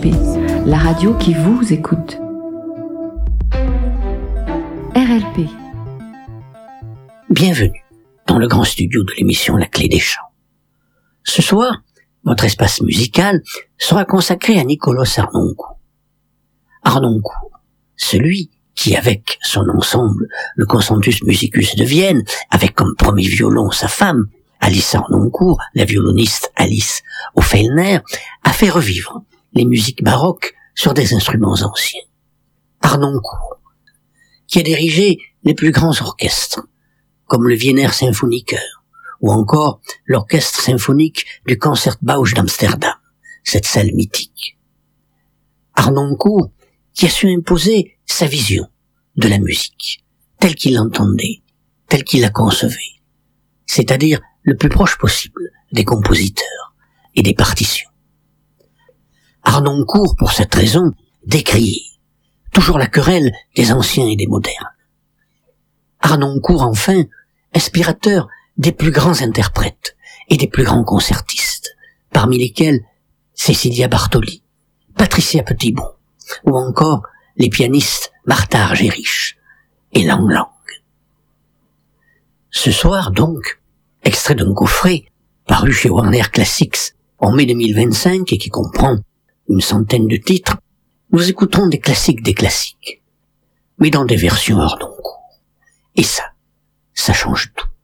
RLP, la radio qui vous écoute. RLP. Bienvenue dans le grand studio de l'émission La Clé des Chants. Ce soir, notre espace musical sera consacré à Nikolaus Harnoncourt. Harnoncourt, celui qui, avec son ensemble, le Concentus Musicus de Vienne, avec comme premier violon sa femme, Alice Harnoncourt, la violoniste Alice Hofellner, a fait revivre les musiques baroques sur des instruments anciens. Harnoncourt, qui a dirigé les plus grands orchestres, comme le Wiener Symphoniker, ou encore l'orchestre symphonique du Concertbouw d'Amsterdam, cette salle mythique. Harnoncourt, qui a su imposer sa vision de la musique, telle qu'il l'entendait, telle qu'il la concevait, c'est-à-dire le plus proche possible des compositeurs et des partitions. Harnoncourt, pour cette raison, décrié, toujours la querelle des anciens et des modernes. Harnoncourt, enfin, inspirateur des plus grands interprètes et des plus grands concertistes, parmi lesquels Cecilia Bartoli, Patricia Petitbon, ou encore les pianistes Martha Argerich et Lang Lang. Ce soir, donc, extrait d'un coffret paru chez Warner Classics en mai 2025 et qui comprend une centaine de titres, nous écouterons des classiques, mais dans des versions Harnoncourt. Et ça change tout.